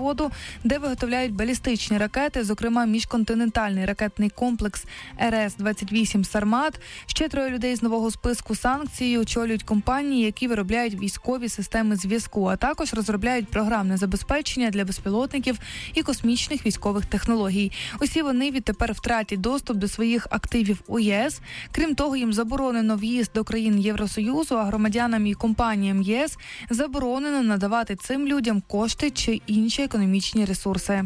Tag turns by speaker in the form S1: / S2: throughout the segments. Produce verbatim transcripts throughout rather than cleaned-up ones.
S1: заводу, де виготовляють балістичні ракети, зокрема міжконтинентальний ракетний комплекс ер ес двадцять вісім «Сармат». Ще троє людей з нового списку санкцій очолюють компанії, які виробляють військові системи зв'язку, а також розробляють програмне забезпечення для безпілотників і космічних військових технологій. Усі вони відтепер втратять доступ до своїх активів у ЄС. Крім того, їм заборонено в'їзд до країн Євросоюзу, а громадянам і компаніям ЄС заборонено надавати цим людям кошти чи інші економічні ресурси.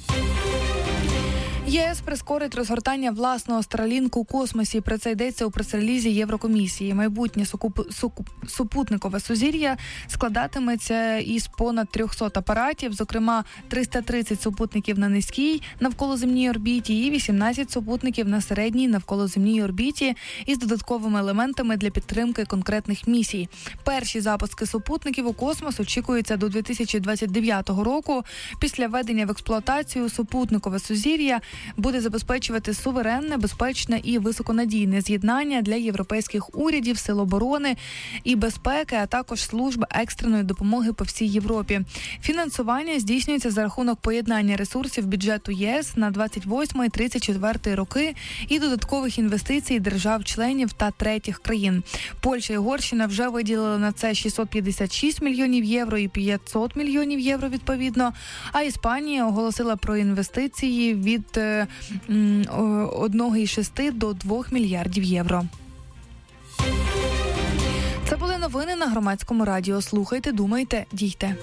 S1: ЄС прискорить розгортання власного Starlink у космосі. Про це йдеться у прес-релізі Єврокомісії. Майбутнє сукуп... Сукуп... супутникове сузір'я складатиметься із понад триста апаратів, зокрема триста тридцять супутників на низькій навколоземній орбіті і вісімнадцять супутників на середній навколоземній орбіті із додатковими елементами для підтримки конкретних місій. Перші запуски супутників у космос очікуються до дві тисячі двадцять дев'ятого року. Після введення в експлуатацію супутникове сузір'я буде забезпечувати суверенне, безпечне і високонадійне з'єднання для європейських урядів, сил оборони і безпеки, а також служб екстреної допомоги по всій Європі. Фінансування здійснюється за рахунок поєднання ресурсів бюджету ЄС на двадцять восьмий - тридцять четвертий роки і додаткових інвестицій держав-членів та третіх країн. Польща і Угорщина вже виділили на це шістсот п'ятдесят шість мільйонів євро і п'ятсот мільйонів євро відповідно, а Іспанія оголосила про інвестиції від один цілих шість до двох мільярдів євро. Це були новини на Громадському радіо. Слухайте, думайте, дійте.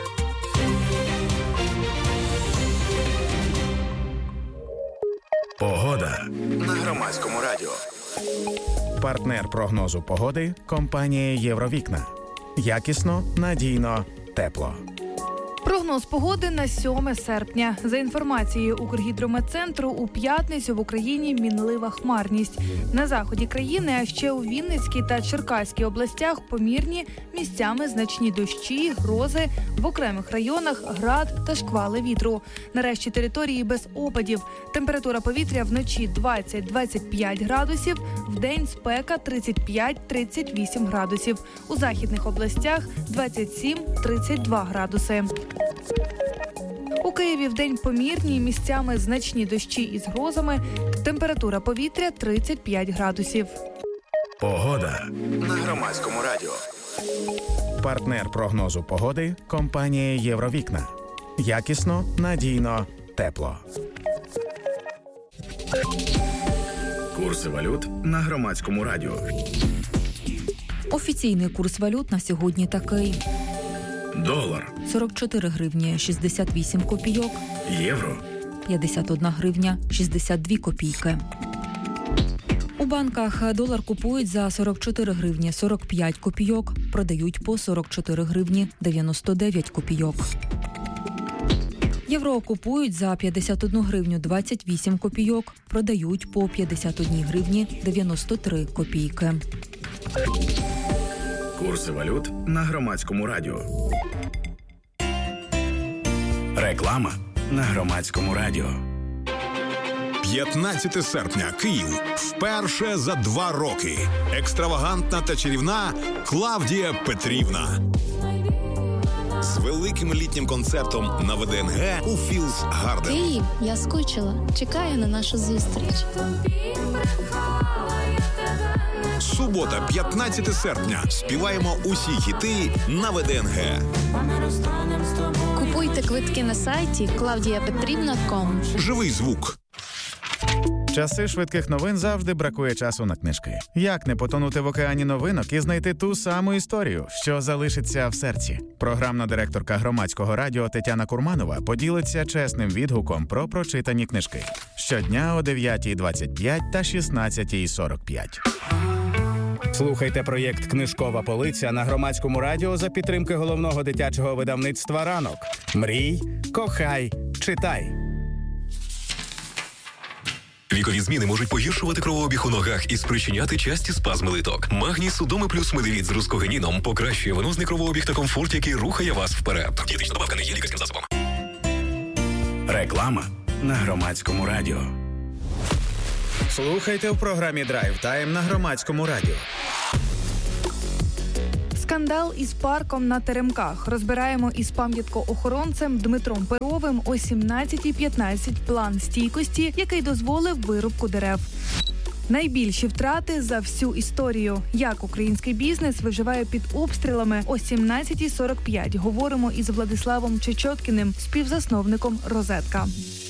S2: Погода на Громадському радіо. Партнер прогнозу погоди – компанія «Євровікна». Якісно, надійно, тепло.
S1: Прогноз погоди на сьоме серпня. За інформацією Укргідрометцентру, у п'ятницю в Україні мінлива хмарність. На заході країни, а ще у Вінницькій та Черкаській областях помірні, місцями значні дощі, грози, в окремих районах град та шквали вітру. На решті території без опадів. Температура повітря вночі двадцять - двадцять п'ять градусів, вдень спека тридцять п'ять - тридцять вісім градусів. У західних областях двадцять сім - тридцять два градуси. У Києві вдень помірні, місцями значні дощі із грозами. Температура повітря тридцять п'ять градусів.
S2: Погода на Громадському радіо. Партнер прогнозу погоди – компанія «Євровікна». Якісно, надійно, тепло. Курси валют на Громадському радіо.
S3: Офіційний курс валют на сьогодні такий.
S2: Долар
S3: сорок чотири гривні шістдесят вісім копійок.
S2: Євро
S3: п'ятдесят одна гривня шістдесят дві копійки. У банках долар купують за сорок чотири гривні сорок п'ять копійок, продають по сорок чотири гривні дев'яносто дев'ять копійок. Євро купують за п'ятдесят одну гривню двадцять вісім копійок, продають по п'ятдесят одну гривні дев'яносто три копійки.
S2: Курси валют на Громадському радіо. Реклама на Громадському радіо.
S4: п'ятнадцяте серпня. Київ. Вперше за два роки. Екстравагантна та чарівна Клавдія Петрівна. З великим літнім концертом на ВД ен ге у Філдс Гарден.
S5: Київ, я скучила. Чекаю на нашу зустріч.
S4: Субота, п'ятнадцяте серпня. Співаємо усі хіти на ВД ен ге.
S5: Купуйте квитки на сайті клавдія петрівна крапка ком.
S4: Живий звук.
S2: Часи швидких новин завжди бракує часу на книжки. Як не потонути в океані новинок і знайти ту саму історію, що залишиться в серці? Програмна директорка Громадського радіо Тетяна Курманова поділиться чесним відгуком про прочитані книжки. Щодня о дев'ятій двадцять п'ять та шістнадцятій сорок п'ять. Слухайте проєкт «Книжкова полиця» на Громадському радіо за підтримки головного дитячого видавництва «Ранок». Мрій, кохай, читай.
S6: Вікові зміни можуть погіршувати кровообіг у ногах і спричиняти часті спазми литок. Магній Судоми плюс Медивіт з рускогеніном покращує венозний кровообіг та комфорт, який рухає вас вперед. Дієтична добавка не є лікарським засобом.
S2: Реклама на Громадському радіо. Слухайте в програмі «Драйв Тайм» на Громадському радіо.
S1: Скандал із парком на Теремках. Розбираємо із пам'яткоохоронцем Дмитром Перовим о сімнадцятій п'ятнадцять план стійкості, який дозволив вирубку дерев. Найбільші втрати за всю історію. Як український бізнес виживає під обстрілами о сімнадцятій сорок п'ять. Говоримо із Владиславом Чечоткіним, співзасновником «Розетка».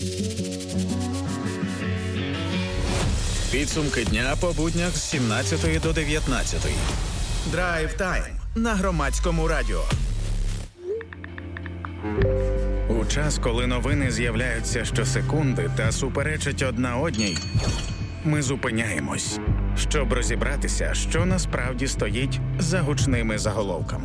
S2: Підсумки дня по буднях з сімнадцятої до дев'ятнадцятої. Драйв тайм на Громадському радіо. У час, коли новини з'являються щосекунди та суперечать одна одній, ми зупиняємось, щоб розібратися, що насправді стоїть за гучними заголовками.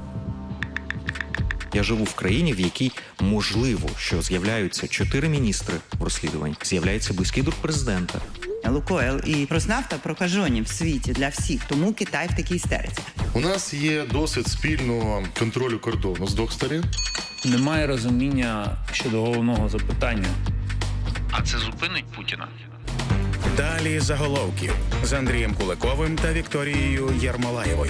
S7: Я живу в країні, в якій можливо, що з'являються чотири міністри в розслідуванні, з'являється близький друг президента.
S8: Лукойл і Роснафта прокажені в світі для всіх, тому Китай в такій істериці.
S9: У нас є досвід спільного контролю кордону з двох сторін.
S10: Немає розуміння щодо головного запитання.
S11: А це зупинить Путіна?
S2: Далі заголовки з Андрієм Куликовим та Вікторією Єрмолаєвою.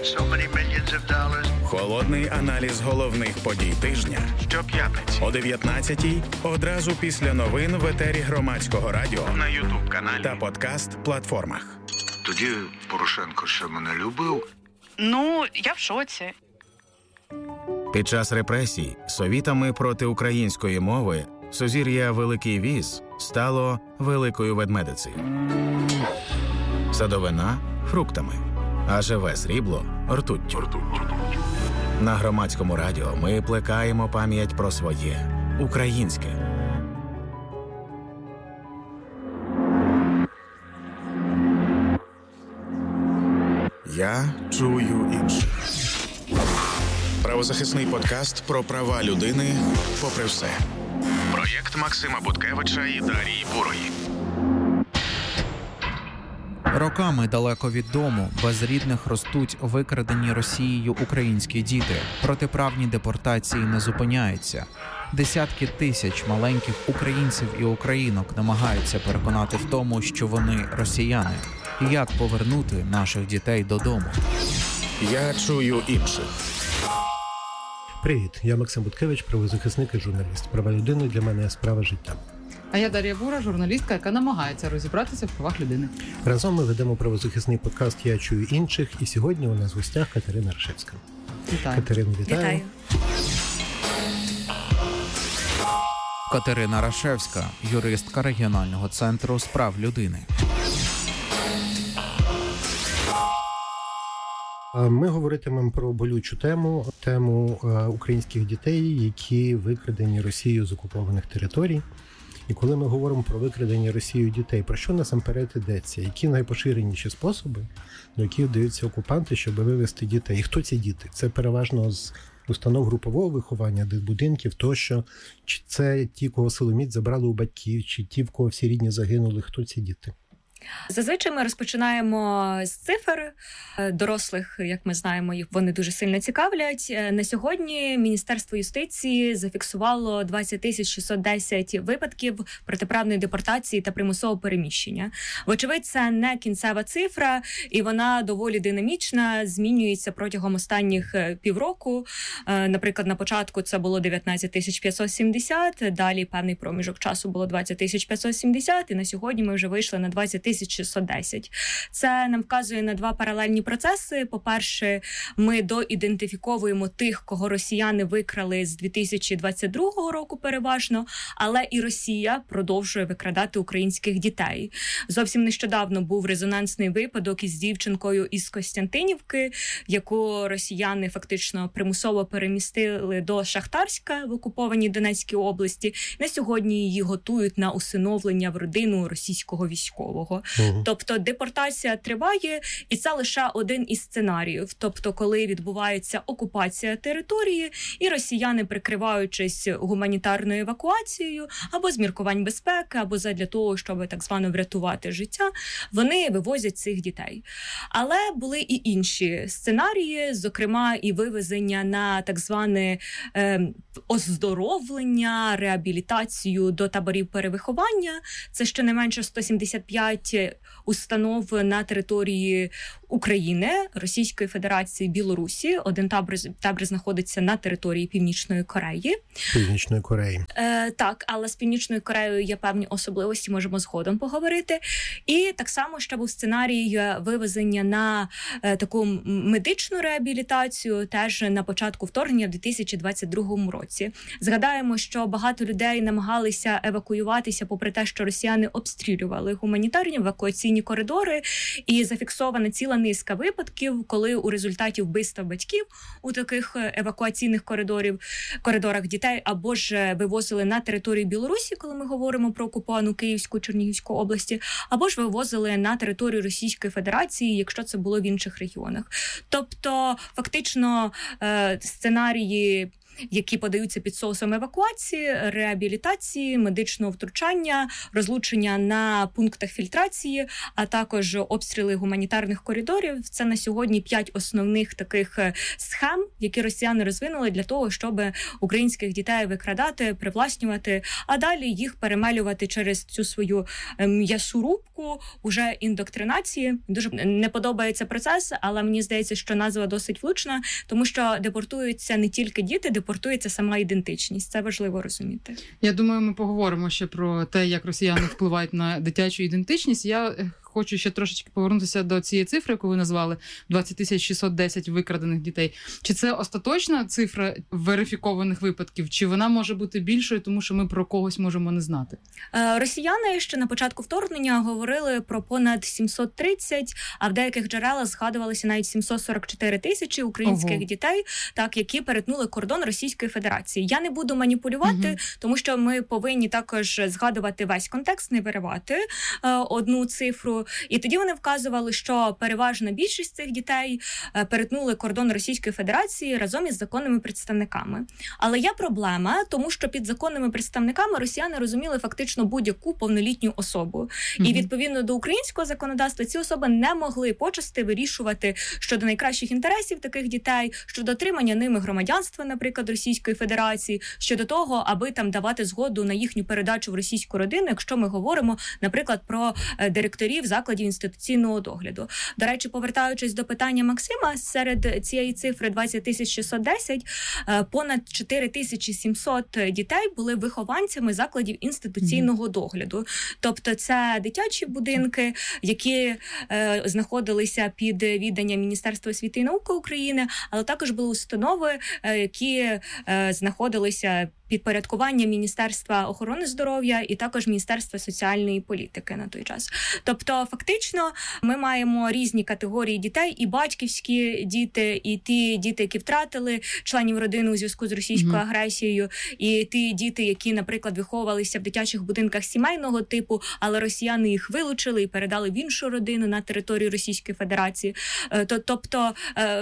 S2: Холодний аналіз головних подій тижня щоп'ятниці о дев'ятнадцятій, одразу після новин в етері Громадського радіо, на ютуб-каналі та подкаст-платформах.
S11: Тоді Порошенко ще мене любив?
S12: Ну, я в шоці.
S2: Під час репресій совітами проти української мови сузір'я Великий Віз стало Великою Ведмедицею. Садовина – фруктами, а живе срібло – ртуттю. На Громадському радіо ми плекаємо пам'ять про своє – українське. Я чую інших. Правозахисний подкаст про права людини попри все. Проєкт Максима Буткевича і Дарії Бурої.
S13: Роками далеко від дому, без рідних ростуть викрадені Росією українські діти. Протиправні депортації не зупиняються. Десятки тисяч маленьких українців і українок намагаються переконати в тому, що вони росіяни. Як повернути наших дітей додому?
S2: Я чую інших.
S14: Привіт, я Максим Буткевич, правозахисник і журналіст. Права людини для мене – справа життя.
S15: А я Дар'я Бура, журналістка, яка намагається розібратися в правах людини.
S14: Разом ми ведемо правозахисний подкаст «Я чую інших», і сьогодні у нас в гостях Катерина Рашевська.
S15: Вітаю.
S14: Катерина, вітаю.
S1: Вітаю.
S13: Катерина Рашевська, юристка регіонального центру з прав людини.
S14: Ми говоритимемо про болючу тему, тему українських дітей, які викрадені Росією з окупованих територій. І коли ми говоримо про викрадення Росією дітей, про що насамперед йдеться? Які найпоширеніші способи, до яких вдаються окупанти, щоб вивезти дітей? І хто ці діти? Це переважно з установ групового виховання, дитбудинків, тощо. Чи це ті, кого силоміць забрали у батьків, чи ті, в кого всі рідні загинули? Хто ці діти?
S16: Зазвичай ми розпочинаємо з цифр дорослих, як ми знаємо, їх вони дуже сильно цікавлять. На сьогодні Міністерство юстиції зафіксувало двадцять тисяч шістсот десять випадків протиправної депортації та примусового переміщення. Вочевидь, це не кінцева цифра, і вона доволі динамічна, змінюється протягом останніх півроку. Наприклад, на початку це було дев'ятнадцять тисяч п'ятсот сімдесят, далі певний проміжок часу було двадцять тисяч п'ятсот сімдесят, і на сьогодні ми вже вийшли на двадцять тисяч шістсот десять. Це нам вказує на два паралельні процеси. По-перше, ми доідентифіковуємо тих, кого росіяни викрали з дві тисячі двадцять другого року переважно, але і Росія продовжує викрадати українських дітей. Зовсім нещодавно був резонансний випадок із дівчинкою із Костянтинівки, яку росіяни фактично примусово перемістили до Шахтарська в окупованій Донецькій області. На сьогодні її готують на усиновлення в родину російського військового. Угу. Тобто депортація триває, і це лише один із сценаріїв. Тобто, коли відбувається окупація території, і росіяни, прикриваючись гуманітарною евакуацією, або з міркувань безпеки, або задля того, щоб так звано врятувати життя, вони вивозять цих дітей. Але були і інші сценарії, зокрема і вивезення на так зване е, оздоровлення, реабілітацію до таборів перевиховання. Це щонайменше сто сімдесят п'ять установ на території України, Російської Федерації, Білорусі. Один табор, табір знаходиться на території Північної Кореї.
S14: Північної Кореї.
S16: Е, так, але з Північною Кореєю є певні особливості, можемо згодом поговорити. І так само ще був сценарій вивезення на е, таку медичну реабілітацію теж на початку вторгнення в дві тисячі двадцять другому році. Згадаємо, що багато людей намагалися евакуюватися, попри те, що росіяни обстрілювали гуманітарні евакуаційні коридори, і зафіксована ціла низка випадків, коли у результаті вбивства батьків у таких евакуаційних коридорів, коридорах дітей або ж вивозили на територію Білорусі, коли ми говоримо про окуповану Київську, Чернігівську області, або ж вивозили на територію Російської Федерації, якщо це було в інших регіонах. Тобто, фактично, сценарії, які подаються під соусом евакуації, реабілітації, медичного втручання, розлучення на пунктах фільтрації, а також обстріли гуманітарних коридорів. Це на сьогодні п'ять основних таких схем, які росіяни розвинули для того, щоб українських дітей викрадати, привласнювати, а далі їх перемелювати через цю свою м'ясу рубку уже індоктринації. Дуже не подобається процес, але мені здається, що назва досить влучна, тому що депортуються не тільки діти, депортується сама ідентичність. Це важливо розуміти.
S15: Я думаю, ми поговоримо ще про те, як росіяни впливають на дитячу ідентичність. Я хочу ще трошечки повернутися до цієї цифри, яку ви назвали, двадцять тисяч шістсот десять викрадених дітей. Чи це остаточна цифра верифікованих випадків, чи вона може бути більшою, тому що ми про когось можемо не знати?
S16: Росіяни ще на початку вторгнення говорили про понад сімсот тридцять, а в деяких джерелах згадувалися навіть сімсот сорок чотири тисячі українських Ого. дітей, так, які перетнули кордон Російської Федерації. Я не буду маніпулювати, угу. тому що ми повинні також згадувати весь контекст, не виривати е, одну цифру. І тоді вони вказували, що переважна більшість цих дітей перетнули кордон Російської Федерації разом із законними представниками. Але є проблема, тому що під законними представниками росіяни розуміли фактично будь-яку повнолітню особу. Mm-hmm. І відповідно до українського законодавства ці особи не могли почасти вирішувати щодо найкращих інтересів таких дітей, щодо отримання ними громадянства, наприклад, Російської Федерації, щодо того, аби там давати згоду на їхню передачу в російську родину, якщо ми говоримо, наприклад, про директорів закладів інституційного догляду. До речі, повертаючись до питання Максима, серед цієї цифри двадцять тисяч шістсот десять понад чотири тисячі сімсот дітей були вихованцями закладів інституційного mm-hmm. догляду. Тобто це дитячі будинки, які е, знаходилися під відданням Міністерства освіти і науки України, але також були установи, е, які е, знаходилися підпорядкування Міністерства охорони здоров'я і також Міністерства соціальної політики на той час. Тобто, фактично, ми маємо різні категорії дітей, і батьківські діти, і ті діти, які втратили членів родини у зв'язку з російською mm-hmm. агресією, і ті діти, які, наприклад, виховувалися в дитячих будинках сімейного типу, але росіяни їх вилучили і передали в іншу родину на територію Російської Федерації. Тобто,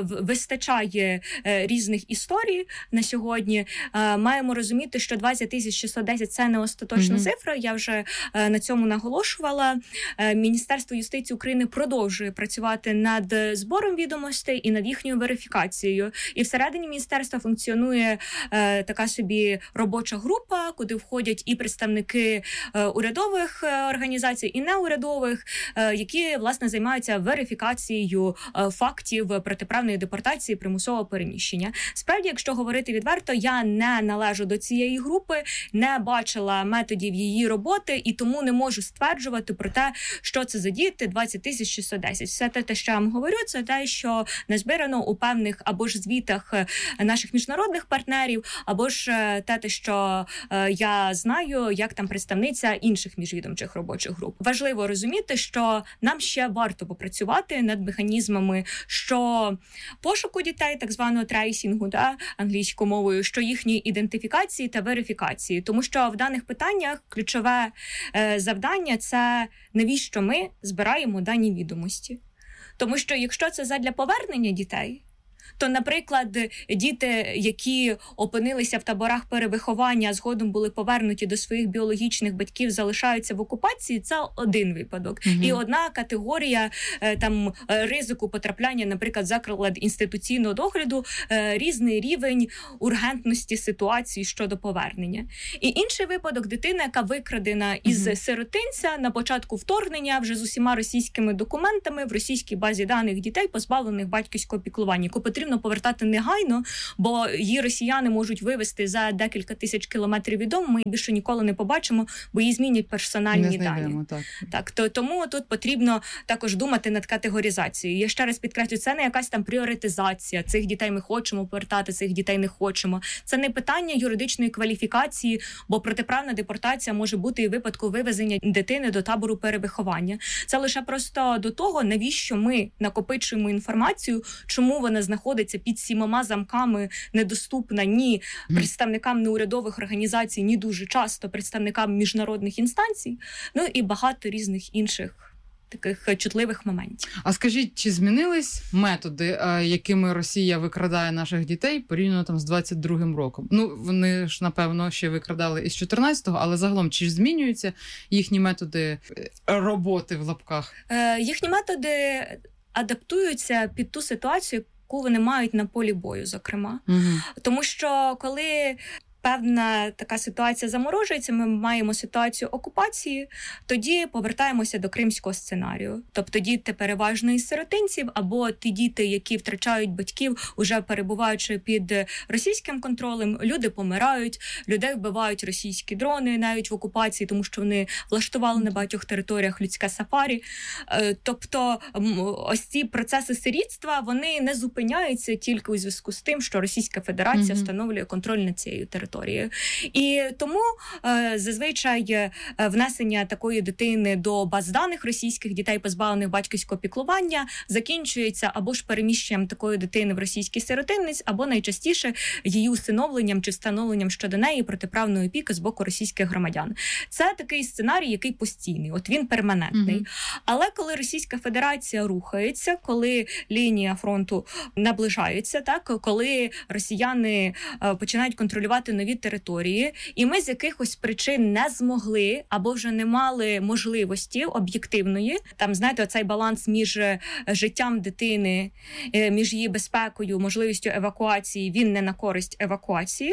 S16: вистачає різних історій на сьогодні. Маємо розуміти, що двадцять тисяч шістсот десять – це не остаточна mm-hmm. цифра, я вже е, на цьому наголошувала. Е, Міністерство юстиції України продовжує працювати над збором відомостей і над їхньою верифікацією. І всередині міністерства функціонує е, така собі робоча група, куди входять і представники е, урядових організацій, і неурядових, е, які, власне, займаються верифікацією е, фактів протиправної депортації, примусового переміщення. Справді, якщо говорити відверто, я не належу до цієї групи, не бачила методів її роботи і тому не можу стверджувати про те, що це за діти двадцять тисяч шістсот десять. Все те, що я вам говорю, це те, що назбирано у певних або ж звітах наших міжнародних партнерів, або ж те, що я знаю, як там представниця інших міжвідомчих робочих груп. Важливо розуміти, що нам ще варто попрацювати над механізмами, що пошуку дітей, так званого трейсінгу, да, англійською мовою, що їхньої ідентифікації та верифікації. Тому що в даних питаннях ключове е, завдання – це навіщо ми збираємо дані відомості. Тому що якщо це задля повернення дітей, то, наприклад, діти, які опинилися в таборах перевиховання, а згодом були повернуті до своїх біологічних батьків, залишаються в окупації, це один випадок. Mm-hmm. І одна категорія там ризику потрапляння, наприклад, заклад інституційного догляду, різний рівень ургентності ситуації щодо повернення. І інший випадок – дитина, яка викрадена із mm-hmm. сиротинця на початку вторгнення вже з усіма російськими документами в російській базі даних дітей, позбавлених батьківського піклування, яку потрібно повертати негайно, бо її росіяни можуть вивезти за декілька тисяч кілометрів від дому, ми її більше ніколи не побачимо, бо їй змінять персональні дані.
S15: Так.
S16: Так, то, тому тут потрібно також думати над категоризацією. Я ще раз підкреслю, це не якась там пріоритизація. Цих дітей ми хочемо повертати, цих дітей не хочемо. Це не питання юридичної кваліфікації, бо протиправна депортація може бути і в випадку вивезення дитини до табору перевиховання. Це лише просто до того, навіщо ми накопичуємо інформацію, чому вона знаходиться під сімома замками, недоступна ні представникам неурядових організацій, ні дуже часто представникам міжнародних інстанцій, ну і багато різних інших таких чутливих моментів.
S15: А скажіть, чи змінились методи, якими Росія викрадає наших дітей порівняно там з двадцять другим роком? Ну, вони ж, напевно, ще викрадали із чотирнадцятого, але загалом, чи ж змінюються їхні методи роботи в лапках?
S16: Е, їхні методи адаптуються під ту ситуацію, яку вони мають на полі бою, зокрема. Угу. Тому що коли певна така ситуація заморожується, ми маємо ситуацію окупації, тоді повертаємося до кримського сценарію. Тобто діти переважно із сиротинців, або ті діти, які втрачають батьків, уже перебуваючи під російським контролем, люди помирають, людей вбивають російські дрони навіть в окупації, тому що вони влаштували на багатьох територіях людське сафарі. Тобто ось ці процеси сирітства, вони не зупиняються тільки у зв'язку з тим, що Російська Федерація mm-hmm. встановлює контроль над цією територією. І тому е, зазвичай внесення такої дитини до баз даних російських дітей, позбавлених батьківського піклування, закінчується або ж переміщенням такої дитини в російський сиротинець, або найчастіше її усиновленням чи встановленням щодо неї протиправної опіки з боку російських громадян. Це такий сценарій, який постійний, от він перманентний. Mm-hmm. Але коли Російська Федерація рухається, коли лінія фронту наближається, так, коли росіяни е, починають контролювати нові території, і ми з якихось причин не змогли або вже не мали можливості об'єктивної, там, знаєте, оцей баланс між життям дитини, між її безпекою, можливістю евакуації, він не на користь евакуації,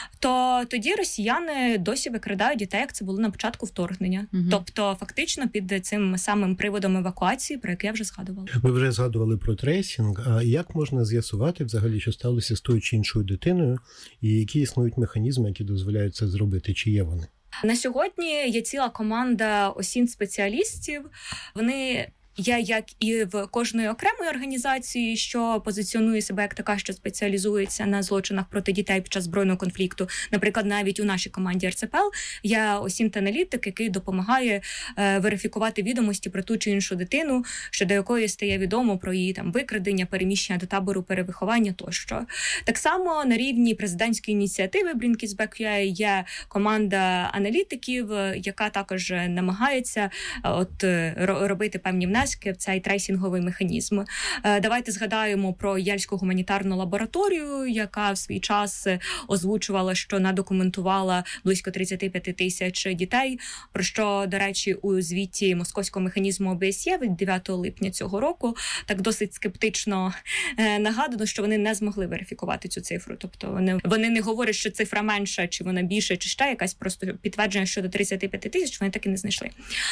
S16: то тоді росіяни досі викрадають дітей, як це було на початку вторгнення. Угу. Тобто, фактично, під цим самим приводом евакуації, про який я вже згадувала.
S14: Ви вже згадували про трейсінг. А як можна з'ясувати взагалі, що сталося з тою чи іншою дитиною, і які існують механізми, які дозволяють це зробити? Чи є вони?
S16: На сьогодні є ціла команда осін-спеціалістів. Вони є як і в кожної окремої організації, що позиціонує себе як така, що спеціалізується на злочинах проти дітей під час збройного конфлікту. Наприклад, навіть у нашій команді РЦПЛ є осінт-аналітик, який допомагає е, верифікувати відомості про ту чи іншу дитину, щодо якої стає відомо про її там викрадення, переміщення до табору перевиховання тощо. Так само на рівні президентської ініціативи Blinkist.ua є команда аналітиків, яка також намагається от робити певні внески в цей трейсінговий механізм. Давайте згадаємо про Єльську гуманітарну лабораторію, яка в свій час озвучувала, що надокументувала близько тридцять п'ять тисяч дітей, про що, до речі, у звіті московського механізму О Б С Є від дев'ятого липня цього року так досить скептично нагадано, що вони не змогли верифікувати цю цифру. Тобто вони, вони не говорять, що цифра менша, чи вона більша, чи ще якась, просто підтвердження щодо тридцять п'ять тисяч вони так і не знайшли.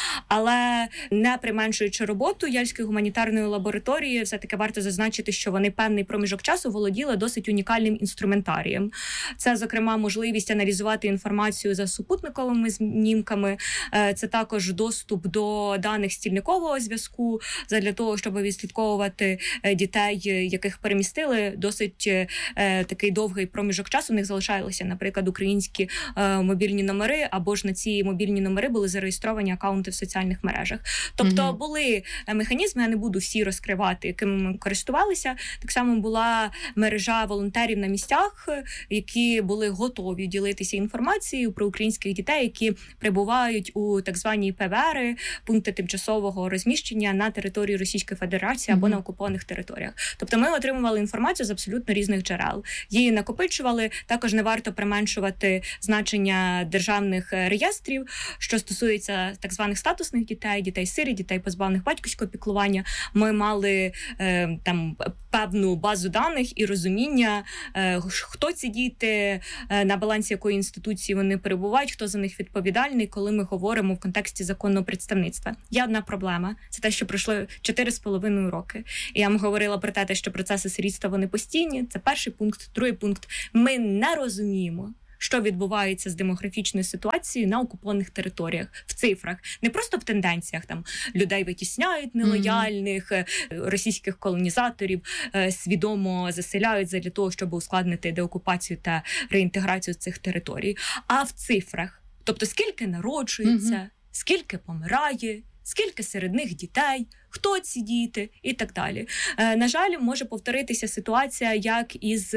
S16: Але не применшуючи роботу Єльської гуманітарної лабораторії, все-таки варто зазначити, що вони певний проміжок часу володіли досить унікальним інструментарієм. Це, зокрема, можливість аналізувати інформацію за супутниковими знімками, це також доступ до даних стільникового зв'язку, для того, щоб відслідковувати дітей, яких перемістили досить такий довгий проміжок часу. У них залишалися, наприклад, українські мобільні номери, або ж на ці мобільні номери були зареєстровані акаунти в соціальних мережах. Тобто mm-hmm. були механізми, я не буду всі розкривати, якими ми користувалися. Так само була мережа волонтерів на місцях, які були готові ділитися інформацією про українських дітей, які прибувають у так звані пе ве ери, пункти тимчасового розміщення на території Російської Федерації або mm-hmm. на окупованих територіях. Тобто ми отримували інформацію з абсолютно різних джерел. Її накопичували. Також не варто применшувати значення державних реєстрів, що стосується так званих статусних дітей, дітей-сиріт, дітей позбавлених батьківського піклування. Ми мали е, там певну базу даних і розуміння, е, хто ці діти, е, на балансі якої інституції вони перебувають, хто за них відповідальний, коли ми говоримо в контексті законного представництва. Є одна проблема. Це те, що пройшло чотири з половиною роки. І я вам говорила про те, що процеси сирітства, вони постійні. Це перший пункт. Другий пункт. Ми не розуміємо, що відбувається з демографічною ситуацією на окупованих територіях, в цифрах. Не просто в тенденціях, там, людей витісняють нелояльних, mm-hmm. російських колонізаторів, свідомо заселяють для того, щоб ускладнити деокупацію та реінтеграцію цих територій. А в цифрах. Тобто, скільки народжується, mm-hmm. скільки помирає, скільки серед них дітей, хто ці діти і так далі. Е, на жаль, може повторитися ситуація, як із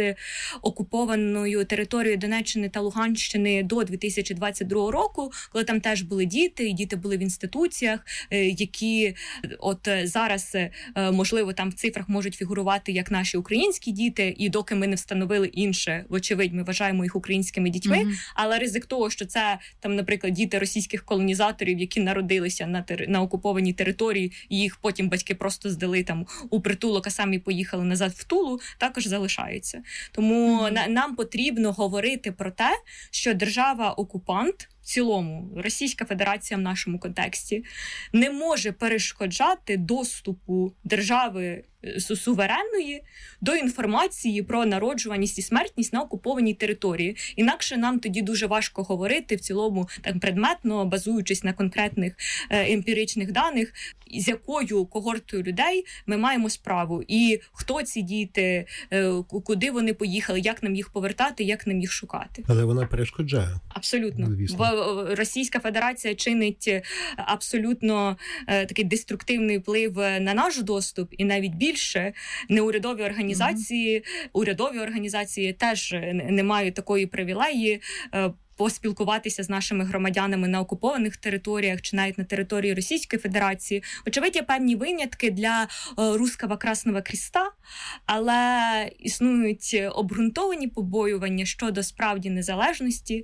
S16: окупованою територією Донеччини та Луганщини до дві тисячі двадцять другого року, коли там теж були діти, і діти були в інституціях, е, які от зараз, е, можливо, там в цифрах можуть фігурувати як наші українські діти, і доки ми не встановили інше, вочевидь, ми вважаємо їх українськими дітьми, mm-hmm. але ризик того, що це, там, наприклад, діти російських колонізаторів, які народилися на, тер... на окупованій території, і їх потім батьки просто здали там у притулок, а самі поїхали назад в Тулу, також залишаються. Тому mm-hmm. на, нам потрібно говорити про те, що держава-окупант, в цілому Російська Федерація в нашому контексті, не може перешкоджати доступу держави суверенної до інформації про народжуваність і смертність на окупованій території. Інакше нам тоді дуже важко говорити в цілому так предметно, базуючись на конкретних е, емпіричних даних, з якою когортою людей ми маємо справу. І хто ці діти, е, куди вони поїхали, як нам їх повертати, як нам їх шукати.
S14: Але вона перешкоджає.
S16: Абсолютно. Звісно. Російська Федерація чинить абсолютно е, такий деструктивний вплив на наш доступ, і навіть більше неурядові організації, mm-hmm. урядові організації теж не мають такої привілеї е, поспілкуватися з нашими громадянами на окупованих територіях чи навіть на території Російської Федерації. Очевидь, є певні винятки для Руського Красного Креста, але існують обґрунтовані побоювання щодо справді незалежності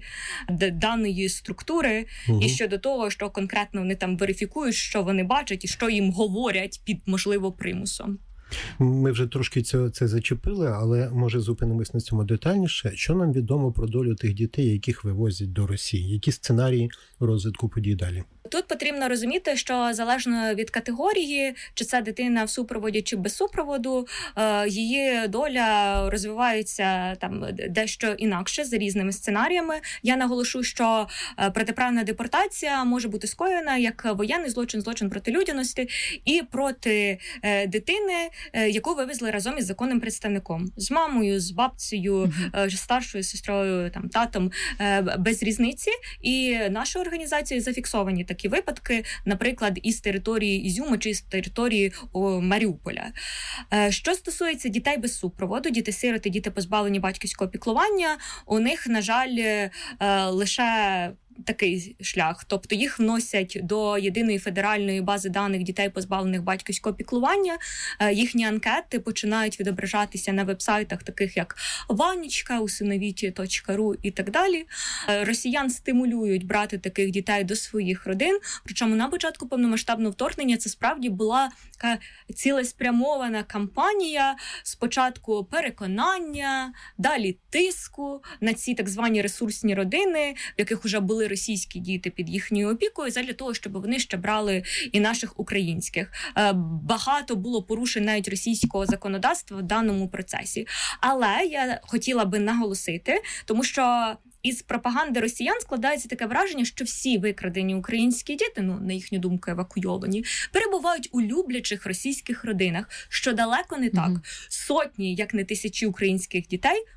S16: даної структури угу. і щодо того, що конкретно вони там верифікують, що вони бачать і що їм говорять під, можливо, примусом.
S14: Ми вже трошки це, це зачепили, але, може, зупинимось на цьому детальніше. Що нам відомо про долю тих дітей, яких вивозять до Росії? Які сценарії розвитку подій далі?
S16: Тут потрібно розуміти, що залежно від категорії, чи це дитина в супроводі, чи без супроводу, її доля розвивається там дещо інакше, за різними сценаріями. Я наголошу, що протиправна депортація може бути скоєна як воєнний злочин, злочин проти людяності і проти дитини, яку вивезли разом із законним представником. З мамою, з бабцею, mm-hmm. старшою сестрою, там, татом, без різниці. І нашою організацією зафіксовані такі випадки, наприклад, із території Ізюму чи з території о, Маріуполя. Що стосується дітей без супроводу, діти-сироти, діти позбавлені батьківського піклування, у них, на жаль, лише такий шлях, тобто їх вносять до єдиної федеральної бази даних дітей, позбавлених батьківського піклування. Їхні анкети починають відображатися на вебсайтах, таких як Ванечка, усиновіть точка ру і так далі. Росіян стимулюють брати таких дітей до своїх родин, причому на початку повномасштабного вторгнення це справді була така цілеспрямована кампанія, спочатку переконання, далі тиску на ці так звані ресурсні родини, в яких вже були російські діти під їхньою опікою, задля того, щоб вони ще брали і наших українських. Багато було порушень навіть російського законодавства в даному процесі. Але я хотіла би наголосити, тому що із пропаганди росіян складається таке враження, що всі викрадені українські діти, ну, на їхню думку, евакуйовані, перебувають у люблячих російських родинах, що далеко не так. Mm-hmm. Сотні, як не тисячі українських дітей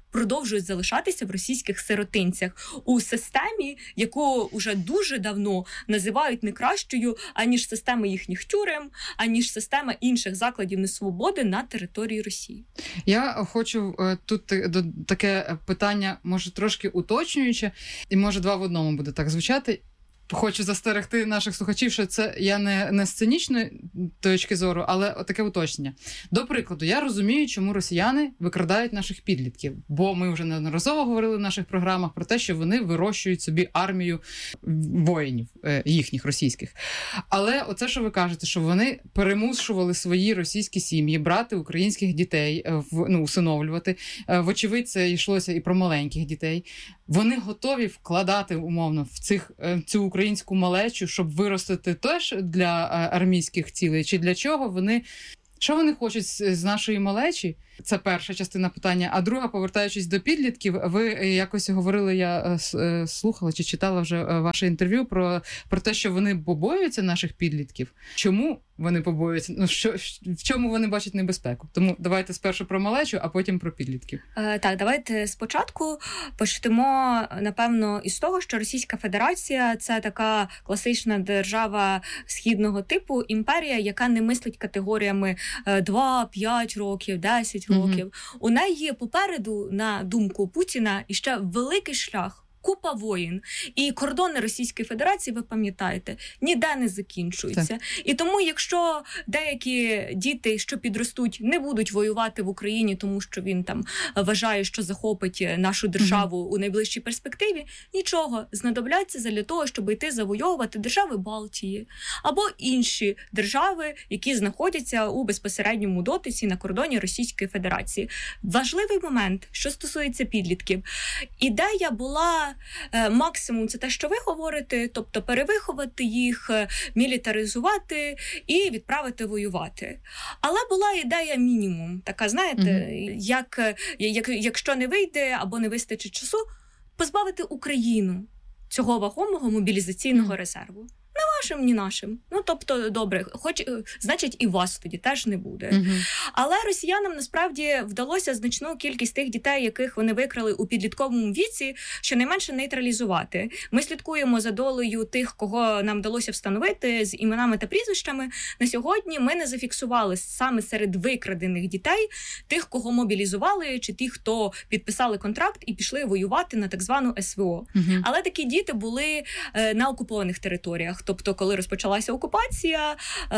S16: продовжують залишатися в російських сиротинцях у системі, яку вже дуже давно називають не кращою, аніж система їхніх тюрем, аніж система інших закладів несвободи на території Росії.
S15: Я хочу тут таке питання, може трошки уточнююче, і може два в одному буде так звучати. Хочу застерегти наших слухачів, що це я не, не з цинічної точки зору, але таке уточнення. До прикладу, я розумію, чому росіяни викрадають наших підлітків, бо ми вже неодноразово говорили в наших програмах про те, що вони вирощують собі армію воїнів, їхніх російських. Але оце, що ви кажете, що вони перемушували свої російські сім'ї брати українських дітей, ну, усиновлювати. Вочевидь, це йшлося і про маленьких дітей. Вони готові вкладати, умовно, в цих, цю українську малечу, щоб виростити теж для армійських цілей? Чи для чого вони... Що вони хочуть з нашої малечі? Це перша частина питання. А друга, повертаючись до підлітків, ви якось говорили, я слухала чи читала вже ваше інтерв'ю про, про те, що вони побоюються наших підлітків. Чому вони побоюються? Ну, що, в чому вони бачать небезпеку? Тому давайте спершу про малечу, а потім про підлітків.
S16: Е, так, давайте спочатку почнемо, напевно, із того, що Російська Федерація – це така класична держава східного типу, імперія, яка не мислить категоріями два-п'ять років, десять років. Mm-hmm. У неї попереду, на думку Путіна, іще великий шлях. Купа воїн. І кордони Російської Федерації, ви пам'ятаєте, ніде не закінчуються. Так. І тому, якщо деякі діти, що підростуть, не будуть воювати в Україні, тому що він там вважає, що захопить нашу державу mm-hmm. у найближчій перспективі, нічого, знадобляться для того, щоб йти завойовувати держави Балтії або інші держави, які знаходяться у безпосередньому дотиці на кордоні Російської Федерації. Важливий момент, що стосується підлітків. Ідея була максимум це те, що ви говорите, тобто перевиховати їх, мілітаризувати і відправити воювати. Але була ідея мінімум, така, знаєте, mm-hmm. як, як, якщо не вийде або не вистачить часу, позбавити Україну цього вагомого мобілізаційного mm-hmm. резерву. Не вашим, ні нашим. Ну, тобто, добре, хоч, значить, і вас тоді теж не буде. Uh-huh. Але росіянам, насправді, вдалося значну кількість тих дітей, яких вони викрали у підлітковому віці, щонайменше нейтралізувати. Ми слідкуємо за долею тих, кого нам вдалося встановити з іменами та прізвищами. На сьогодні ми не зафіксували саме серед викрадених дітей тих, кого мобілізували, чи тих, хто підписали контракт і пішли воювати на так звану ес ве о. Uh-huh. Але такі діти були е, на окупованих територіях. Тобто, коли розпочалася окупація,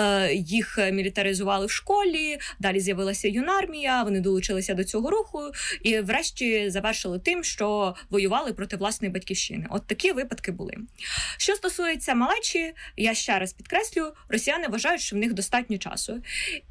S16: їх мілітаризували в школі, далі з'явилася юнармія, вони долучилися до цього руху і врешті завершили тим, що воювали проти власної батьківщини. От такі випадки були. Що стосується малечі, я ще раз підкреслю, росіяни вважають, що в них достатньо часу.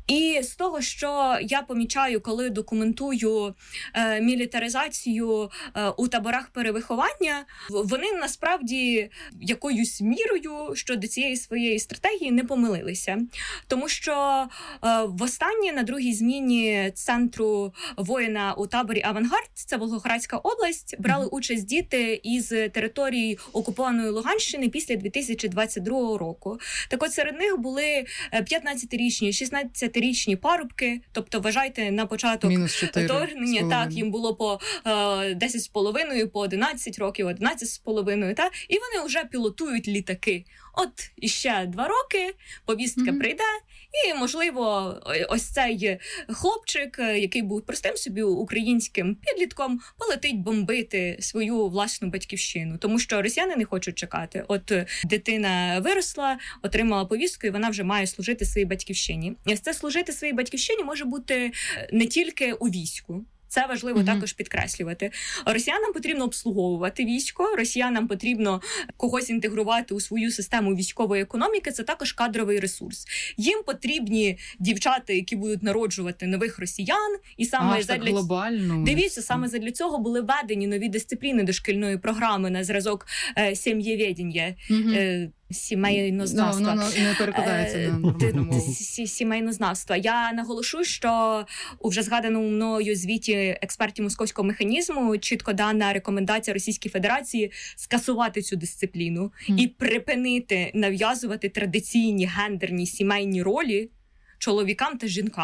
S16: І з того, що я помічаю, коли документую е, мілітаризацію е, у таборах перевиховання, вони насправді якоюсь мірою щодо цієї своєї стратегії не помилилися. Тому що е, востаннє на другій зміні центру воїна у таборі «Авангард», це Волгоградська область, брали mm-hmm. участь діти із території окупованої Луганщини після дві тисячі двадцять другого року. Так от серед них були п'ятнадцятирічні, шістнадцятирічні парубки, тобто вважайте на початок вторгнення, так, їм було по е, десять з половиною, по одинадцять років, одинадцять з половиною, та, і вони вже пілотують літаки. От іще два роки, повістка mm-hmm. прийде, і, можливо, ось цей хлопчик, який був простим собі українським підлітком, полетить бомбити свою власну батьківщину. Тому що росіяни не хочуть чекати. От дитина виросла, отримала повістку, і вона вже має служити своїй батьківщині. І це служити своїй батьківщині може бути не тільки у війську. Це важливо mm-hmm. також підкреслювати. Росіянам потрібно обслуговувати військо, росіянам потрібно когось інтегрувати у свою систему військової економіки, це також кадровий ресурс. Їм потрібні дівчата, які будуть народжувати нових росіян, і саме
S15: а,
S16: задля
S15: глобально.
S16: Дивіться, саме задля цього були введені нові дисципліни дошкільної програми на зразок е, сім'євєдіння. Mm-hmm. Е, Сімейнознавства.
S15: No, no, no, не перекладається на мову.
S16: Сімейнознавства. Я наголошу, що у вже згаданому мною звіті експертів московського механізму чітко дана рекомендація Російській Федерації скасувати цю дисципліну mm. і припинити нав'язувати традиційні гендерні сімейні ролі чоловікам та жінкам.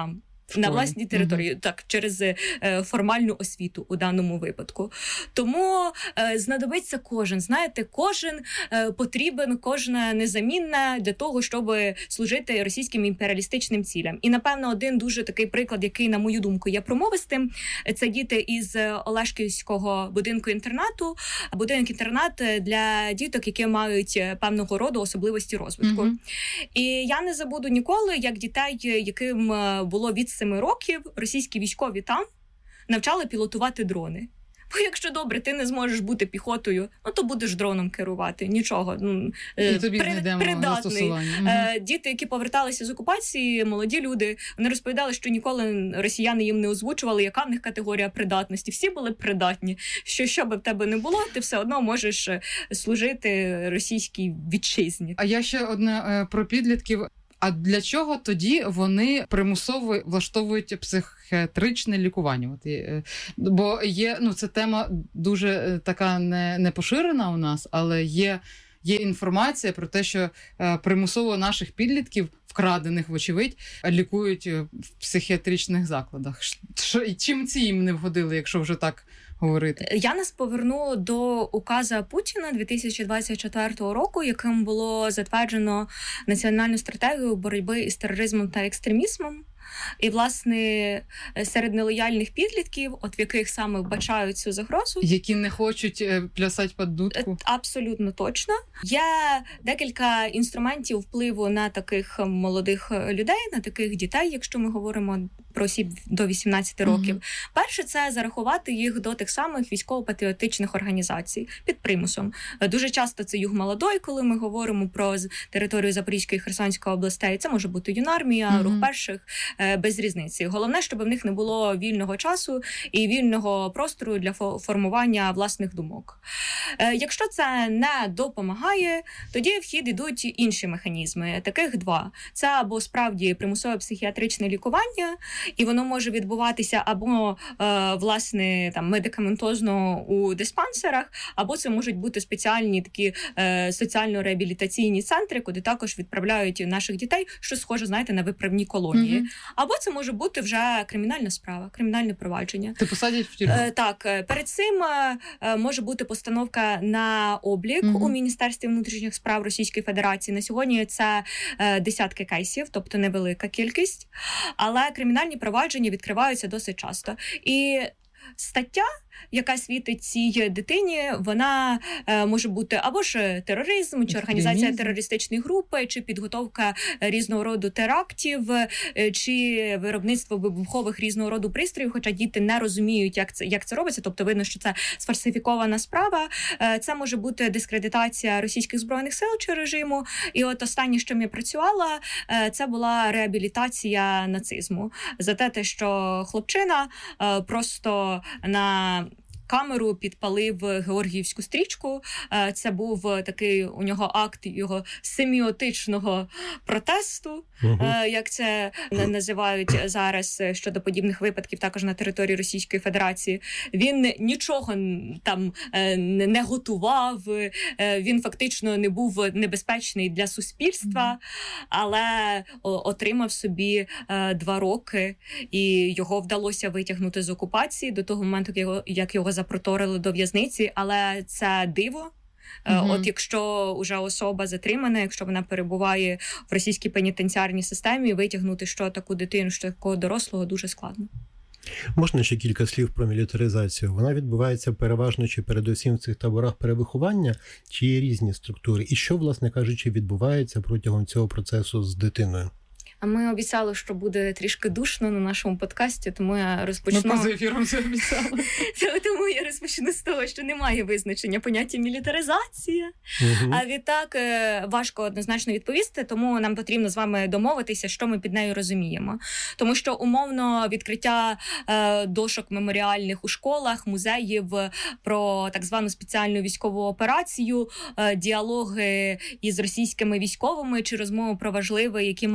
S16: На власній території, угу. так, через е, формальну освіту у даному випадку. Тому е, знадобиться кожен, знаєте, кожен е, потрібен, кожна незамінна для того, щоб служити російським імперіалістичним цілям. І, напевно, один дуже такий приклад, який, на мою думку, є промовистим, це діти із Олешківського будинку-інтернату, будинок-інтернат для діток, які мають певного роду особливості розвитку. Угу. І я не забуду ніколи, як дітей, яким було від семи років, російські військові там навчали пілотувати дрони. Бо якщо добре, ти не зможеш бути піхотою, ну то будеш дроном керувати. Нічого. Ну,
S15: і тобі при,
S16: придатний. Угу. Діти, які поверталися з окупації, молоді люди, вони розповідали, що ніколи росіяни їм не озвучували, яка в них категорія придатності. Всі були придатні. Що, що би в тебе не було, ти все одно можеш служити російській вітчизні.
S15: А я ще одне про підлітків. А для чого тоді вони примусово влаштовують психіатричне лікування? От, бо є, ну, це тема дуже така не, не поширена у нас, але є, є інформація про те, що примусово наших підлітків, вкрадених, вочевидь, лікують в психіатричних закладах. Що, чим ці їм не вгодили, якщо вже так говорити?
S16: Я нас поверну до указа Путіна дві тисячі двадцять четвертого року, яким було затверджено національну стратегію боротьби із тероризмом та екстремізмом. І, власне, серед нелояльних підлітків, от в яких саме вбачають цю загрозу.
S15: Які не хочуть плясати під дудку.
S16: Абсолютно точно. Є декілька інструментів впливу на таких молодих людей, на таких дітей, якщо ми говоримо про осіб до вісімнадцяти років. Mm-hmm. Перше, це зарахувати їх до тих самих військово-патріотичних організацій під примусом. Дуже часто це Юг Молодой, коли ми говоримо про територію Запорізької і Херсонської областей. Це може бути Юнармія, mm-hmm. Рух перших, без різниці. Головне, щоб в них не було вільного часу і вільного простору для формування власних думок. Якщо це не допомагає, тоді в хід ідуть інші механізми. Таких два. Це або справді примусове психіатричне лікування, і воно може відбуватися або, власне, там, медикаментозно у диспансерах, або це можуть бути спеціальні такі соціально-реабілітаційні центри, куди також відправляють наших дітей, що схоже, знаєте, на виправні колонії. Mm-hmm. Або це може бути вже кримінальна справа, кримінальне провадження.
S15: Ти посадять в тюрму?
S16: Е, так, перед цим е, може бути постановка на облік mm-hmm. у Міністерстві внутрішніх справ Російської Федерації. На сьогодні це е, десятки кейсів, тобто невелика кількість, але кримінальні провадження відкриваються досить часто. І стаття, яка світить цій дитині, вона е, може бути або ж тероризм, чи організація терористичної групи, чи підготовка різного роду терактів, е, чи виробництво вибухових різного роду пристроїв, хоча діти не розуміють, як це, як це робиться, тобто видно, що це сфальсифікована справа. Е, це може бути дискредитація російських збройних сил чи режиму. І от останнє, що я працювала, е, це була реабілітація нацизму. За те, що хлопчина е, просто на камеру підпалив георгіївську стрічку. Це був такий у нього акт його семіотичного протесту, uh-huh. як це називають зараз щодо подібних випадків також на території Російської Федерації. Він нічого там не готував, він фактично не був небезпечний для суспільства, але отримав собі два роки, і його вдалося витягнути з окупації до того моменту, як його запроторили до в'язниці, але це диво. Uh-huh. От якщо вже особа затримана, якщо вона перебуває в російській пенітенціарній системі, витягнути що таку дитину, що такого дорослого дуже складно.
S14: Можна ще кілька слів про мілітаризацію? Вона відбувається переважно чи передусім в цих таборах перевиховання, чи є різні структури? І що, власне кажучи, відбувається протягом цього процесу з дитиною?
S16: А ми обіцяли, що буде трішки душно на нашому подкасті, тому я розпочну...
S15: Ми поза ефіром це обіцяли.
S16: Тому я розпочну з того, що немає визначення поняття мілітаризація. Угу. А відтак важко однозначно відповісти, тому нам потрібно з вами домовитися, що ми під нею розуміємо. Тому що умовно відкриття дошок меморіальних у школах, музеїв про так звану спеціальну військову операцію, діалоги із російськими військовими чи розмови про важливе, які мають на меті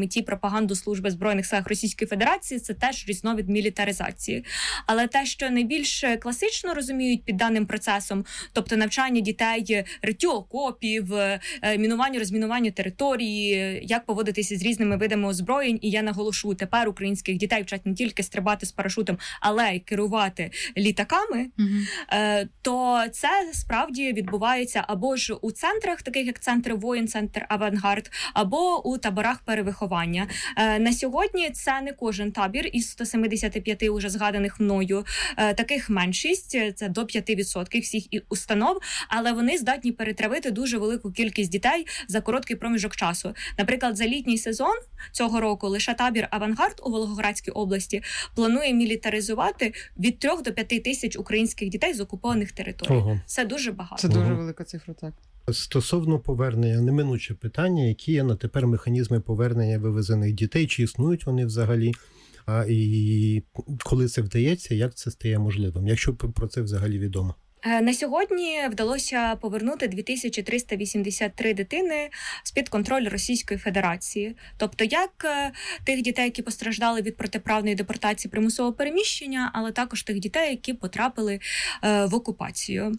S16: меті пропаганду служби збройних сил Російської Федерації, це теж різновид мілітаризації. Але те, що найбільш класично розуміють під даним процесом, тобто навчання дітей риттю окопів, мінуванню, розмінуванню території, як поводитися з різними видами озброєнь, і я наголошу, тепер українських дітей вчать не тільки стрибати з парашутом, але й керувати літаками, mm-hmm. то це справді відбувається або ж у центрах, таких як центр воїн, центр Авангард, або у таборах перевиховання. На сьогодні це не кожен табір із сто сімдесят п'ять уже згаданих мною. Таких меншість, це до п'ять відсотків всіх установ, але вони здатні перетравити дуже велику кількість дітей за короткий проміжок часу. Наприклад, за літній сезон цього року лише табір Авангард у Волгоградській області планує мілітаризувати від трьох до п'яти тисяч українських дітей з окупованих територій. Ого. Це дуже багато.
S15: Це дуже велика цифра, так.
S14: Стосовно повернення, неминуче питання, які є на тепер механізми повернення вивезених дітей, чи існують вони взагалі, а, і коли це вдається, як це стає можливим, якщо про це взагалі відомо?
S16: На сьогодні вдалося повернути дві тисячі триста вісімдесят три дитини з-під контролю Російської Федерації. Тобто як тих дітей, які постраждали від протиправної депортації примусового переміщення, але також тих дітей, які потрапили в окупацію.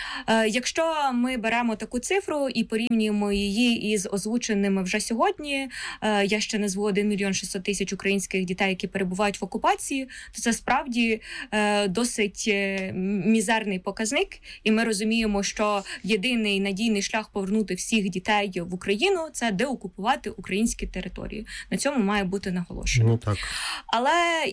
S16: Якщо ми беремо таку цифру і порівнюємо її із озвученими вже сьогодні, я ще назву один мільйон шістсот тисяч українських дітей, які перебувають в окупації, то це справді досить мізерний показник. І ми розуміємо, що єдиний надійний шлях повернути всіх дітей в Україну – це деокупувати українські території. На цьому має бути наголошено.
S14: Ну, так.
S16: Але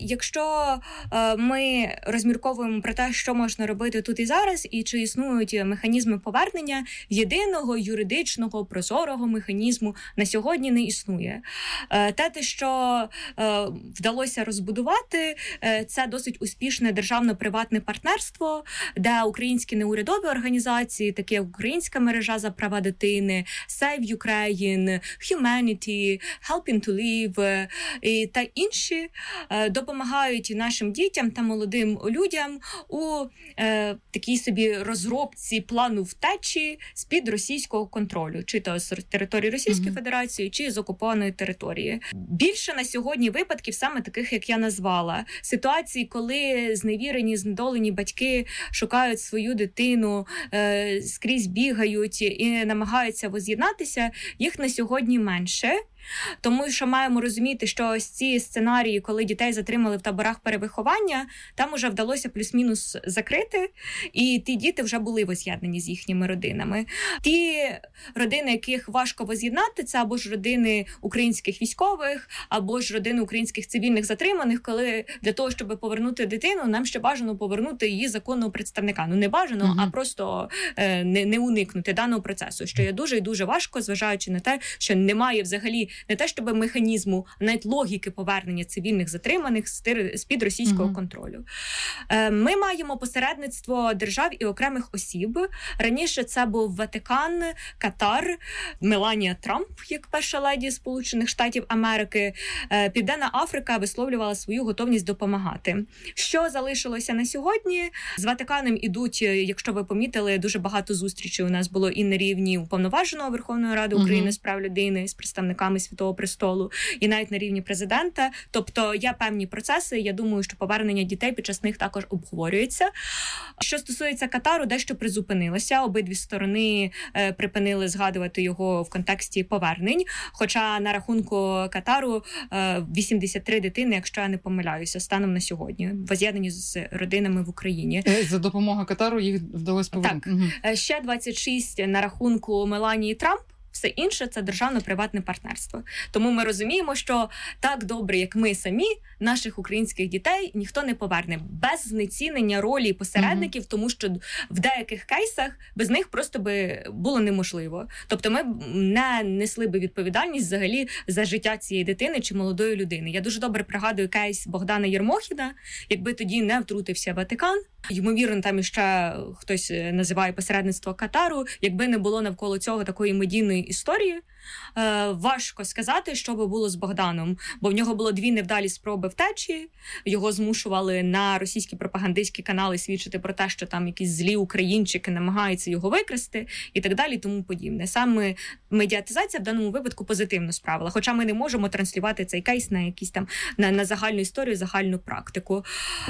S16: якщо е, ми розмірковуємо про те, що можна робити тут і зараз, і чи існують механізми повернення, єдиного юридичного, прозорого механізму на сьогодні не існує. Е, те, що е, вдалося розбудувати, е, це досить успішне державно-приватне партнерство, де українські Українські неурядові організації, такі як Українська мережа за права дитини, Save Ukraine, Humanity, Helping to Live і та інші допомагають нашим дітям та молодим людям у е, такій собі розробці плану втечі з-під російського контролю, чи то з території Російської mm-hmm. Федерації, чи з окупованої території. Більше на сьогодні випадків саме таких, як я назвала. Ситуації, коли зневірені, знедолені батьки шукають свою дитину, е, скрізь бігають і намагаються воз'єднатися, їх на сьогодні менше. Тому що маємо розуміти, що ось ці сценарії, коли дітей затримали в таборах перевиховання, там уже вдалося плюс-мінус закрити, і ті діти вже були воз'єднані з їхніми родинами. Ті родини, яких важко воз'єднати, це або ж родини українських військових, або ж родини українських цивільних затриманих, коли для того, щоб повернути дитину, нам ще бажано повернути її законного представника. Ну, не бажано, угу. а просто е, не, не уникнути даного процесу, що є дуже і дуже важко, зважаючи на те, що немає взагалі не те, щоб механізму, а навіть логіки повернення цивільних затриманих з-під російського mm-hmm. контролю. Ми маємо посередництво держав і окремих осіб. Раніше це був Ватикан, Катар, Меланія Трамп, як перша леді Сполучених Штатів Америки. Південна Африка висловлювала свою готовність допомагати. Що залишилося на сьогодні? З Ватиканом ідуть, якщо ви помітили, дуже багато зустрічей у нас було і на рівні Уповноваженого Верховної Ради України mm-hmm. з прав людини, з представниками Святого Престолу, і навіть на рівні президента. Тобто є певні процеси, я думаю, що повернення дітей під час них також обговорюється. Що стосується Катару, дещо призупинилося. Обидві сторони е, припинили згадувати його в контексті повернень. Хоча на рахунку Катару е, вісімдесят три дитини, якщо я не помиляюся, станом на сьогодні, воз'єднані з родинами в Україні.
S15: За допомогою Катару їх вдалося повернути.
S16: Так. Угу. Ще двадцять шість на рахунку Меланії Трамп. Все інше – це державно-приватне партнерство. Тому ми розуміємо, що так добре, як ми самі, наших українських дітей ніхто не поверне. Без знецінення ролі посередників, mm-hmm. тому що в деяких кейсах без них просто би було неможливо. Тобто ми не несли би відповідальність взагалі за життя цієї дитини чи молодої людини. Я дуже добре пригадую кейс Богдана Єрмохіна, якби тоді не втрутився Ватикан. Ймовірно, там іще хтось називає посередництво Катару, якби не було навколо цього такої медійної історії. Е, важко сказати, що би було з Богданом, бо в нього було дві невдалі спроби втечі, його змушували на російські пропагандистські канали свідчити про те, що там якісь злі українчики намагаються його викрасти і так далі, тому подібне. Саме медіатизація в даному випадку позитивно справила, хоча ми не можемо транслювати цей кейс на якісь там на, на загальну історію, загальну практику.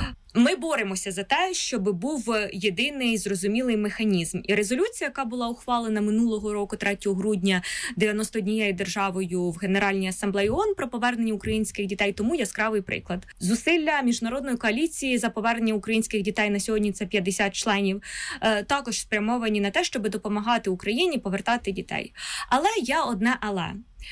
S16: Ми боремося за те, щоб був єдиний зрозумілий механізм. І резолюція, яка була ухвалена минулого року, третього грудня, дев'яносто однією державою в Генеральній асамблеї ООН про повернення українських дітей, тому яскравий приклад. Зусилля міжнародної коаліції за повернення українських дітей, на сьогодні це п'ятдесят членів, також спрямовані на те, щоб допомагати Україні повертати дітей. Але є одне але.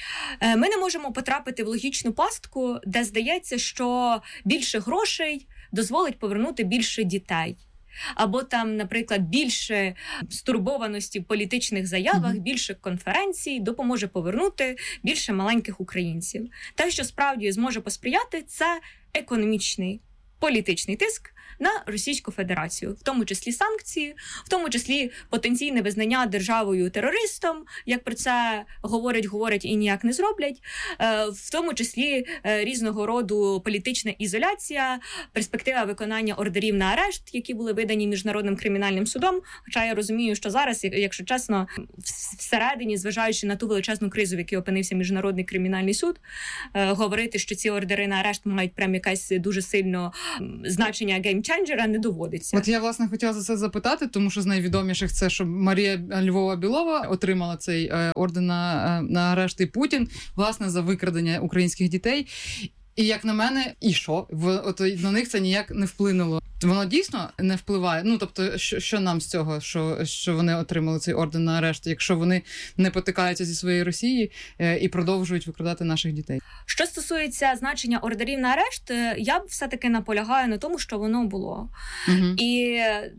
S16: Ми не можемо потрапити в логічну пастку, де здається, що більше грошей дозволить повернути більше дітей. Або там, наприклад, більше стурбованості в політичних заявах, mm-hmm. більше конференцій допоможе повернути більше маленьких українців. Те, що справді зможе посприяти, це економічний політичний тиск на Російську Федерацію, в тому числі санкції, в тому числі потенційне визнання державою терористом, як про це говорять, говорять і ніяк не зроблять, в тому числі різного роду політична ізоляція, перспектива виконання ордерів на арешт, які були видані Міжнародним кримінальним судом. Хоча я розумію, що зараз, якщо чесно, всередині, зважаючи на ту величезну кризу, в якій опинився Міжнародний кримінальний суд, говорити, що ці ордери на арешт мають прям якесь дуже сильно значення геймченджера, не доводиться.
S15: От я, власне, хотіла за це запитати, тому що з найвідоміших це, що Марія Львова-Білова отримала цей е, орден на, е, на арешт, і Путін, власне, за викрадення українських дітей. І, як на мене, і що? В, от, на них це ніяк не вплинуло. Воно дійсно не впливає? Ну, тобто, що, що нам з цього, що, що вони отримали цей орден на арешт, якщо вони не потикаються зі своєї Росії е, і продовжують викрадати наших дітей?
S16: Що стосується значення ордерів на арешт, я б все-таки наполягаю на тому, що воно було. Угу. І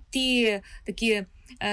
S16: ті такі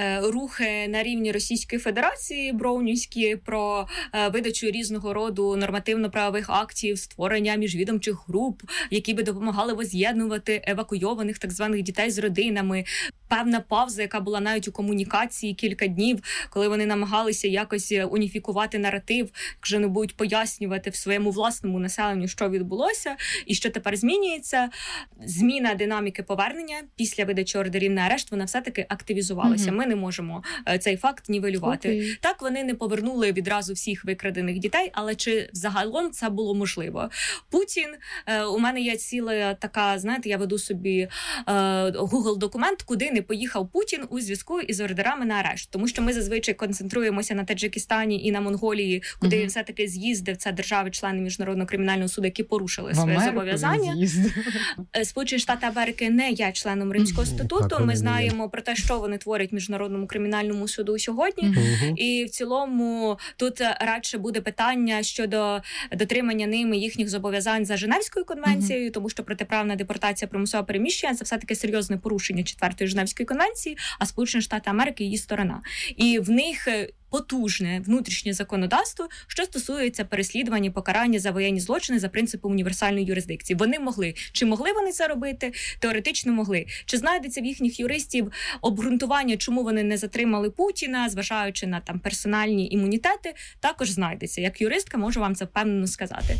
S16: рухи на рівні Російської Федерації броунівські про видачу різного роду нормативно-правових актів, створення міжвідомчих груп, які би допомагали воз'єднувати евакуйованих так званих дітей з родинами. Певна пауза, яка була навіть у комунікації кілька днів, коли вони намагалися якось уніфікувати наратив, якщо не будуть пояснювати в своєму власному населенню, що відбулося і що тепер змінюється. Зміна динаміки повернення після видачі ордерів на арешт, вона все-таки активізувалася. Mm-hmm. Ми не можемо цей факт нівелювати. Okay. Так, вони не повернули відразу всіх викрадених дітей, але чи взагалом це було можливо? Путін, у мене є ціла така, знаєте, я веду собі Google-документ, куди не поїхав Путін у зв'язку із ордерами на арешт. Тому що ми зазвичай концентруємося на Таджикистані і на Монголії, куди mm-hmm. він все-таки з'їздив. Це держави-члени Міжнародного кримінального суду, які порушили своє зобов'язання. Сполучені Штати Америки не є членом Римського статуту. Так, ми знаємо про те, що вони творять в Міжнародному кримінальному суду сьогодні. Mm-hmm. І в цілому тут радше буде питання щодо дотримання ними їхніх зобов'язань за Женевською конвенцією, mm-hmm. тому що протиправна депортація, примусове переміщення – це все-таки серйозне порушення четвертої Женевської конвенції, а Сполучені Штати Америки – її сторона. І в них потужне внутрішнє законодавство, що стосується переслідування і покарання за воєнні злочини за принципом універсальної юрисдикції. Вони могли. Чи могли вони це робити? Теоретично могли. Чи знайдеться в їхніх юристів обґрунтування, чому вони не затримали Путіна, зважаючи на там персональні імунітети? Також знайдеться. Як юристка можу вам це впевнено сказати.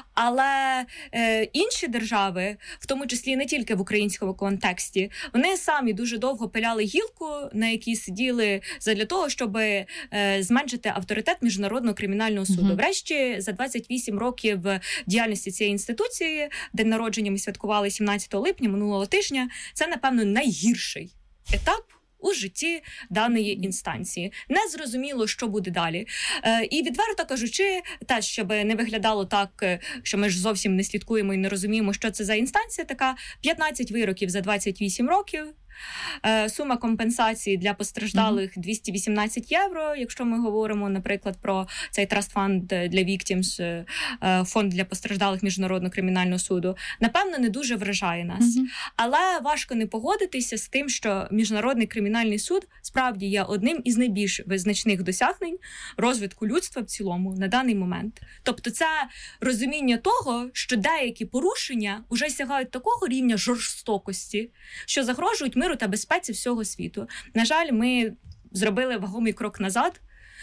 S16: Але е, інші держави, в тому числі не тільки в українському контексті, вони самі дуже довго пиляли гілку, на якій сиділи задля того, щоб е, зменшити авторитет Міжнародного кримінального суду. Uh-huh. Врешті, за двадцять вісім років діяльності цієї інституції, день народження ми святкували сімнадцятого липня минулого тижня, це, напевно, найгірший етап у житті даної інстанції. Не зрозуміло, що буде далі. Е, і відверто кажучи, теж, щоб не виглядало так, що ми ж зовсім не слідкуємо і не розуміємо, що це за інстанція така, п'ятнадцять вироків за двадцять вісім років, сума компенсації для постраждалих двісті вісімнадцять євро, якщо ми говоримо, наприклад, про цей траст-фонд для Victims, фонд для постраждалих Міжнародного кримінального суду, напевно, не дуже вражає нас. Mm-hmm. Але важко не погодитися з тим, що Міжнародний кримінальний суд справді є одним із найбільш визначних досягнень розвитку людства в цілому на даний момент. Тобто це розуміння того, що деякі порушення вже сягають такого рівня жорстокості, що загрожують миру та безпеці всього світу. На жаль, ми зробили вагомий крок назад.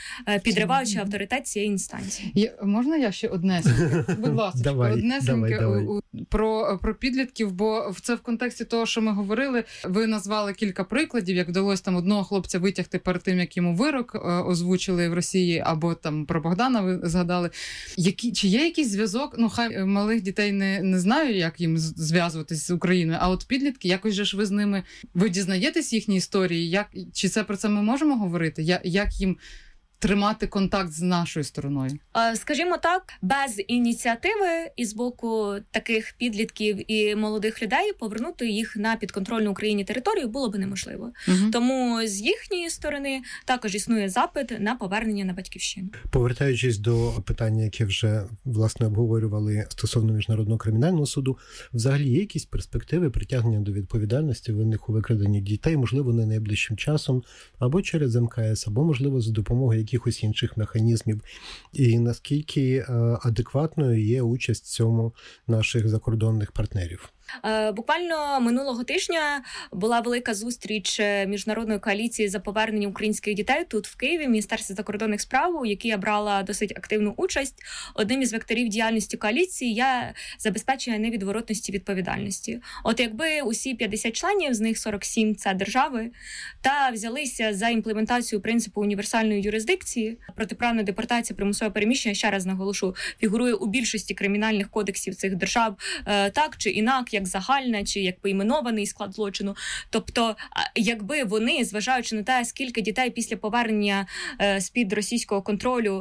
S16: підриваючи авторитет цієї інстанції.
S15: Є, можна я ще одне? Будь ласка,
S14: давай,
S15: однесеньке
S14: давай, давай.
S15: Про, про підлітків, бо це в контексті того, що ми говорили, ви назвали кілька прикладів, як вдалося там одного хлопця витягти перед тим, як йому вирок озвучили в Росії, або там про Богдана ви згадали. Які, чи є якийсь зв'язок? Ну, хай малих дітей не, не знаю, як їм зв'язуватись з Україною, а от підлітки, якось же ж ви з ними, ви дізнаєтесь їхні історії, як, чи це про це ми можемо говорити? Я, як їм тримати контакт з нашою стороною?
S16: Скажімо так, без ініціативи із боку таких підлітків і молодих людей повернути їх на підконтрольну Україні територію було б неможливо. Угу. Тому з їхньої сторони також існує запит на повернення на батьківщину.
S14: Повертаючись до питання, яке вже, власне, обговорювали стосовно Міжнародного кримінального суду, взагалі є якісь перспективи притягнення до відповідальності винних у викраденні дітей, можливо, не найближчим часом, або через ем ка ес, або, можливо, за допомогою якихось інших механізмів. І наскільки адекватною є участь в цьому наших закордонних партнерів?
S16: Буквально минулого тижня була велика зустріч Міжнародної коаліції за повернення українських дітей тут в Києві, в Міністерстві закордонних справ, у якій я брала досить активну участь. Одним із векторів діяльності коаліції є забезпечення невідворотності відповідальності. От якби усі п'ятдесят членів, з них сорок сім – це держави, та взялися за імплементацію принципу універсальної юрисдикції, протиправна депортація, примусове переміщення, ще раз наголошу, фігурує у більшості кримінальних кодексів цих держав, так чи інак, як загальне, чи як поіменований склад злочину. Тобто, якби вони, зважаючи на те, скільки дітей після повернення з-під російського контролю